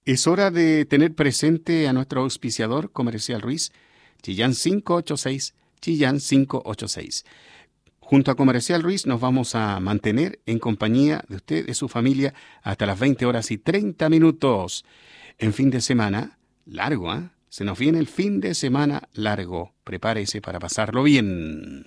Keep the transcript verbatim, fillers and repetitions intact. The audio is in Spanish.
Es hora de tener presente a nuestro auspiciador Comercial Ruiz, Chillán cinco ocho seis, Chillán cinco ocho seis. Junto a Comercial Ruiz nos vamos a mantener en compañía de usted, de su familia, hasta las veinte horas y treinta minutos. En fin de semana, largo, ¿ah? Se nos viene el fin de semana largo. Prepárese para pasarlo bien.